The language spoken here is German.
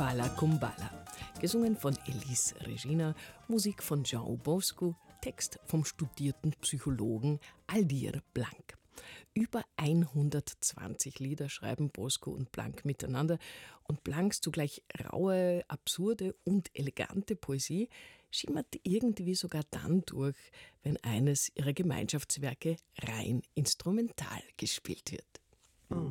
Bala Kumbala. Gesungen von Elis Regina, Musik von Jean Bosco, Text vom studierten Psychologen Aldir Blanc. Über 120 Lieder schreiben Bosco und Blanc miteinander und Blancs zugleich raue, absurde und elegante Poesie schimmert irgendwie sogar dann durch, wenn eines ihrer Gemeinschaftswerke rein instrumental gespielt wird.